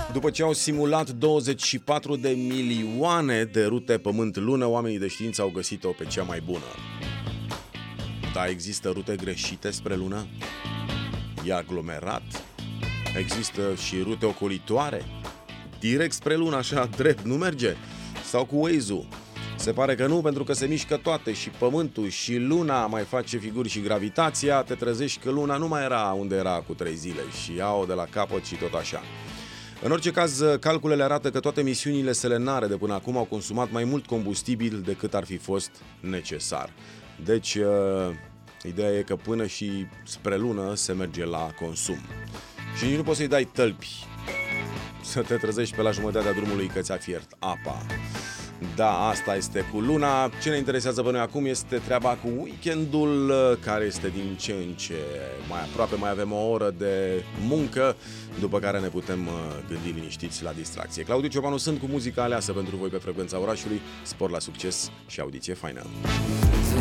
După ce au simulat 24 de milioane de rute Pământ-Lună, oamenii de știință au găsit-o pe cea mai bună. Da, există rute greșite spre Lună? E aglomerat? Există și rute ocolitoare? Direct spre Lună, așa, drept, nu merge? Sau cu Waze-ul? Se pare că nu, pentru că se mișcă toate, și Pământul și Luna, mai face figuri și gravitația, te trezești că Luna nu mai era unde era cu 3 zile și ia-o de la capăt și tot așa. În orice caz, calculele arată că toate misiunile selenare de până acum au consumat mai mult combustibil decât ar fi fost necesar. Deci, ideea e că până și spre Lună se merge la consum. Și nici nu poți să-i dai tălpi să te trezești pe la jumătatea drumului că ți-a fiert apa. Da, asta este cu Luna. Ce ne interesează pe noi acum este treaba cu weekendul, care este din ce în ce mai aproape. Mai avem o oră de muncă, după care ne putem gândi liniștiți la distracție. Claudiu Ciobanu sunt cu muzica aleasă pentru voi pe Frecvența Orașului. Spor la succes și audiție faină!